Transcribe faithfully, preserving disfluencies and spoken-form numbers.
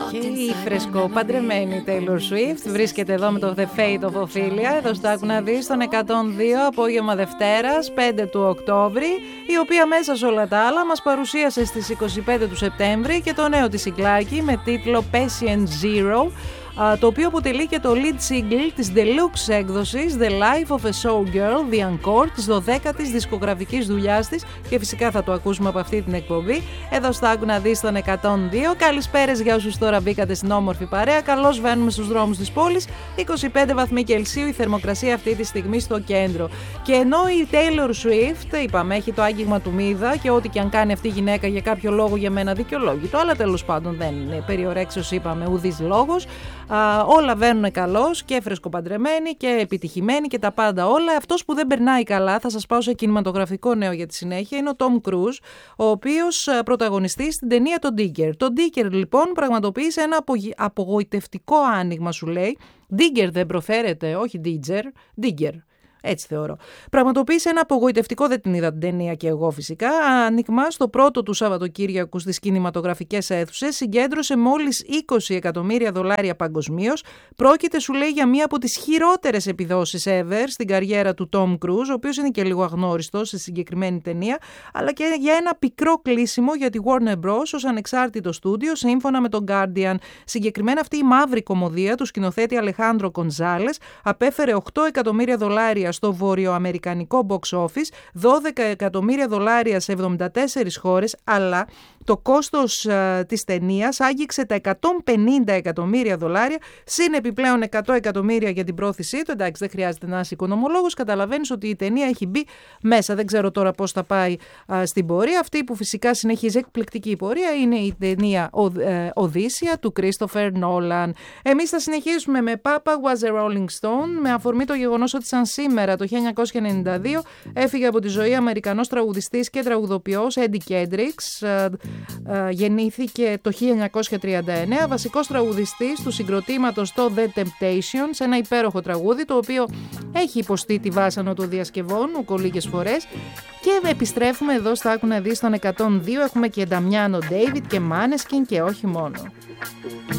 Και η φρεσκοπαντρεμένη Taylor Swift βρίσκεται εδώ με το The Fate of Ophelia. Εδώ στο Άκου να δεις στον εκατόν δύο, απόγευμα Δευτέρας, πέντε του Οκτώβρη, η οποία μέσα σε όλα τα άλλα μας παρουσίασε στις είκοσι πέντε του Σεπτέμβρη και το νέο της συγκλάκι με τίτλο Patient Zero, το οποίο αποτελεί και το lead single της deluxe έκδοσης The Life of a Showgirl, The Encore, της δωδέκατης δισκογραφικής δουλειάς της, και φυσικά θα το ακούσουμε από αυτή την εκπομπή εδώ στο Άκου να δεις στον εκατόν δύο. Καλησπέρες για όσους τώρα μπήκατε στην όμορφη παρέα. Καλώς βαίνουμε στους δρόμους της πόλης. είκοσι πέντε βαθμοί Κελσίου η θερμοκρασία αυτή τη στιγμή στο κέντρο. Και ενώ η Taylor Swift, είπαμε, έχει το άγγιγμα του Μίδα και ό,τι και αν κάνει αυτή η γυναίκα για κάποιο λόγο για μένα δικαιολόγητο, αλλά τέλος πάντων δεν είναι περιορέξεως, είπαμε, ουδής λόγος. Uh, όλα βαίνουν καλώς και φρεσκοπαντρεμένοι και επιτυχημένοι και τα πάντα όλα. Αυτός που δεν περνάει καλά, θα σας πάω σε κινηματογραφικό νέο για τη συνέχεια, είναι ο Tom Cruise, ο οποίος uh, πρωταγωνιστεί στην ταινία το Digger. Το Digger λοιπόν πραγματοποίησε ένα απογοι... απογοητευτικό άνοιγμα, σου λέει. Digger δεν προφέρεται, όχι Digger, Digger. Έτσι θεωρώ. Πραγματοποίησε ένα απογοητευτικό, δεν την είδα την ταινία και εγώ φυσικά, άνοιγμα στο πρώτο του Σαββατοκύριακου στις κινηματογραφικές αίθουσες. Συγκέντρωσε μόλις είκοσι εκατομμύρια δολάρια παγκοσμίως. Πρόκειται, σου λέει, για μία από τις χειρότερες επιδόσεις ever στην καριέρα του Tom Cruise, ο οποίος είναι και λίγο αγνώριστος σε συγκεκριμένη ταινία, αλλά και για ένα πικρό κλείσιμο για τη Warner Bros. Ως ανεξάρτητο στούντιο, σύμφωνα με τον Guardian. Συγκεκριμένα αυτή η μαύρη κωμωδία του σκηνοθέτη Αλεχάνδρο Γκονζάλες απέφερε οκτώ εκατομμύρια δολάρια στο βορειοαμερικανικό box office, δώδεκα εκατομμύρια δολάρια σε εβδομήντα τέσσερις χώρες, αλλά το κόστος α, της ταινίας άγγιξε τα εκατόν πενήντα εκατομμύρια δολάρια, συν επιπλέον εκατό εκατομμύρια για την πρόθεσή του. Εντάξει, δεν χρειάζεται να είσαι οικονομολόγος, καταλαβαίνεις ότι η ταινία έχει μπει μέσα. Δεν ξέρω τώρα πώς θα πάει α, στην πορεία. Αυτή που φυσικά συνεχίζει εκπληκτική πορεία είναι η ταινία Ο, ε, Οδύσσια του Christopher Nolan. Εμείς θα συνεχίσουμε με Papa Was a Rolling Stone, με αφορμή το γεγονός ότι σαν σήμερα το χίλια εννιακόσια ενενήντα δύο έφυγε από τη ζωή Αμερικανός τραγουδιστής και τραγουδοποιός Eddie Kendricks. Γεννήθηκε το χίλια εννιακόσια τριάντα εννέα, βασικός τραγουδιστής του συγκροτήματος το The Temptations, ένα υπέροχο τραγούδι το οποίο έχει υποστεί τη βάσανο των διασκευών ουκολίγες φορές. Και επιστρέφουμε εδώ στα Άκου να δεις στον εκατόν δύο. Έχουμε και Νταμιάνο Ντέιβιτ και Μάνεσκιν και όχι μόνο.